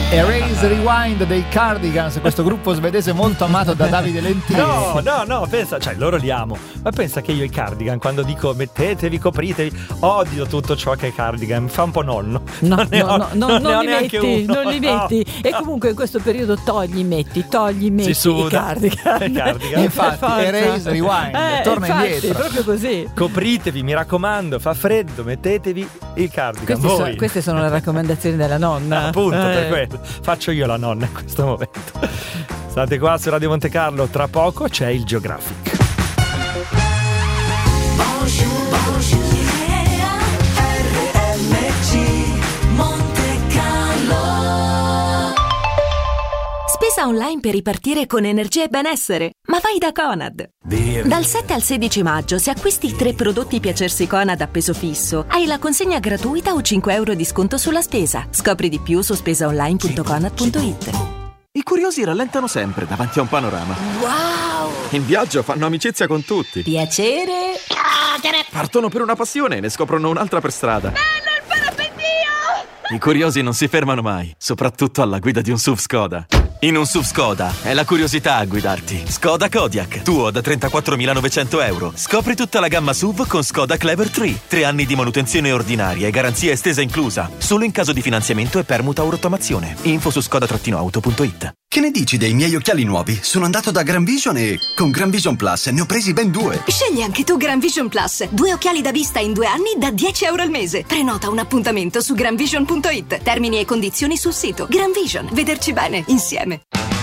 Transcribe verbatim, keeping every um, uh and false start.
Erase Rewind dei Cardigans, questo gruppo svedese molto amato da Davide Lentini. No, no, no, pensa, cioè loro li amo, ma pensa che io i Cardigan, quando dico mettetevi, copritevi, odio tutto ciò che è Cardigan, mi fa un po' nonno. No, non ne no, ho, no, no, non non, ne ho li neanche metti, uno. non li metti. No. E comunque in questo periodo togli, metti, togli, metti Si suda. i Cardigan. I Cardigan. Infatti, Per forza. Erase Rewind, eh, torna infatti, indietro. proprio così. Copritevi, mi raccomando, fa freddo, mettetevi il Cardigan. Queste, Voi. so, queste sono le raccomandazioni della nonna. Appunto, Eh. per quello faccio io la nonna in questo momento. State qua su Radio Monte Carlo, tra poco c'è il Geographic. Spesa online per ripartire con energia e benessere. Ma vai da Conad. Dal sette al sedici maggio, se acquisti tre prodotti Piacersi Conad a peso fisso, hai la consegna gratuita o cinque euro di sconto sulla spesa. Scopri di più su spesaonline punto conad punto it. I curiosi rallentano sempre davanti a un panorama. Wow! In viaggio fanno amicizia con tutti. Piacere. Partono per una passione e ne scoprono un'altra per strada. Bello il parapendio! I curiosi non si fermano mai, soprattutto alla guida di un S U V Skoda. In un S U V Skoda è la curiosità a guidarti. Skoda Kodiaq, tuo da trentaquattromilanovecento euro. Scopri tutta la gamma S U V con Skoda Clever tre. Tre anni di manutenzione ordinaria e garanzia estesa inclusa. Solo in caso di finanziamento e permuta o rottamazione. Info su skoda auto punto it. Che ne dici dei miei occhiali nuovi? Sono andato da Gran Vision e con Gran Vision Plus ne ho presi ben due. Scegli anche tu Gran Vision Plus. Due occhiali da vista in due anni da dieci euro al mese. Prenota un appuntamento su gran vision punto it. Termini e condizioni sul sito. Gran Vision. Vederci bene insieme.